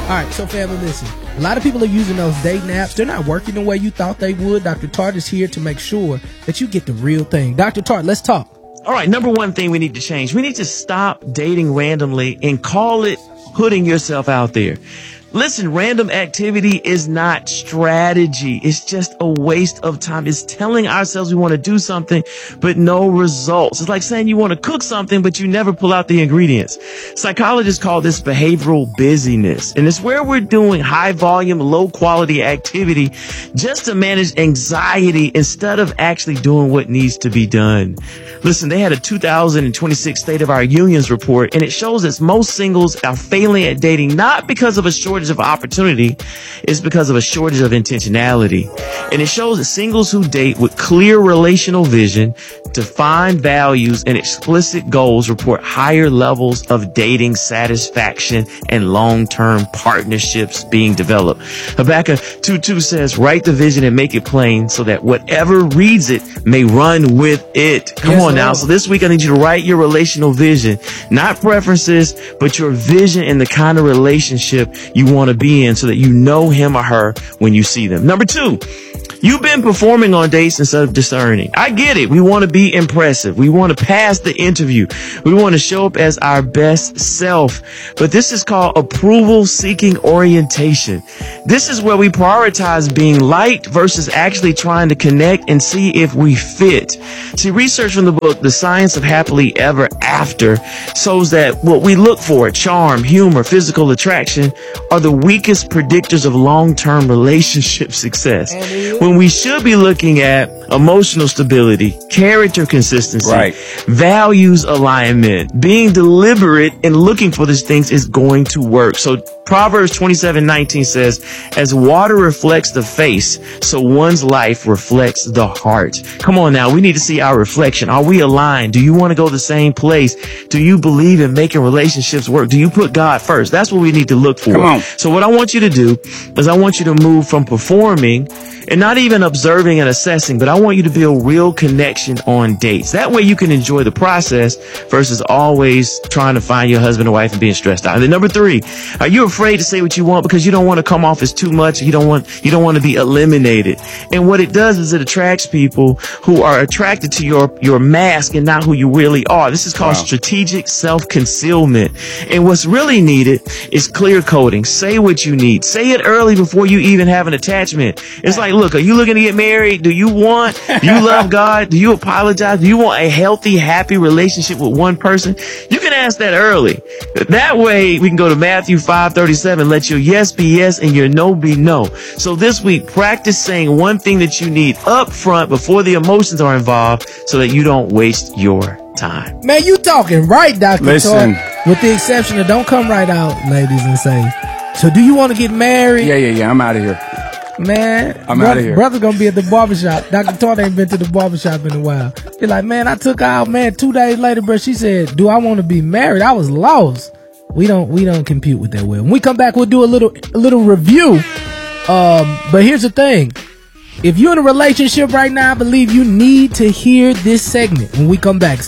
All right, so family, listen. A lot of people are using those dating apps. They're not working the way you thought they would. Dr. Tart is here to make sure that you get the real thing. Dr. Tart, let's talk. All right, number one thing we need to change. We need to stop dating randomly and call it putting yourself out there. Listen, random activity is not strategy. It's just a waste of time. It's telling ourselves we want to do something, but no results. It's like saying you want to cook something, but you never pull out the ingredients. Psychologists call this behavioral busyness. And it's where we're doing high volume, low quality activity just to manage anxiety instead of actually doing what needs to be done. Listen, they had a 2026 State of Our Unions report, and it shows that most singles are failing at dating, not because of a shortage of opportunity, it's because of a shortage of intentionality. And it shows that singles who date with clear relational vision, defined values, and explicit goals report higher levels of dating satisfaction and long-term partnerships being developed. Habakkuk 2:2 says, write the vision and make it plain so that whatever reads it may run with it. Come on now. So this week I need you to write your relational vision, not preferences, but your vision and the kind of relationship you want to be in so that you know him or her when you see them. Number two, you've been performing on dates instead of discerning. I get it. We want to be impressive. We want to pass the interview. We want to show up as our best self. But this is called approval-seeking orientation. This is where we prioritize being liked versus actually trying to connect and see if we fit. See, research from the book, The Science of Happily Ever After, shows that what we look for, charm, humor, physical attraction, are the weakest predictors of long-term relationship success. When we should be looking at emotional stability, character consistency, values alignment. Being deliberate and looking for these things is going to work. So Proverbs 27:19 says, as water reflects the face, so one's life reflects the heart. Come on now, we need to see our reflection. Are we aligned? Do you want to go the same place? Do you believe in making relationships work? Do you put God first? That's what we need to look for. Come on. So what I want you to do is I want you to move from performing and not even observing and assessing, but I want you to build real connection on dates. That way you can enjoy the process versus always trying to find your husband or wife and being stressed out. And then number three, are you afraid to say what you want because you don't want to come off as too much? You don't want to be eliminated. And what it does is it attracts people who are attracted to your mask and not who you really are. This is called strategic self-concealment. And what's really needed is clear coding. Say what you need. Say it early before you even have an attachment. It's like, look, are you looking to get married? Do you love God? Do you apologize? Do you want a healthy, happy relationship with one person? You can ask that early. That way we can go to Matthew 5:37, let your yes be yes and your no be no. So this week, practice saying one thing that you need up front before the emotions are involved so that you don't waste your time. Man, you talking right, Dr. Listen. Tart. With the exception of don't come right out, ladies, and say, so do you want to get married? Yeah. I'm out of here. Man, I'm out of here. Brother's gonna be at the barbershop. Dr. Tart ain't been to the barbershop in a while. He's like, man, I took her out, man. 2 days later, bro, she said, do I want to be married? I was lost. We don't compute with that well. When we come back, we'll do a little review. But here's the thing. If you're in a relationship right now, I believe you need to hear this segment when we come back.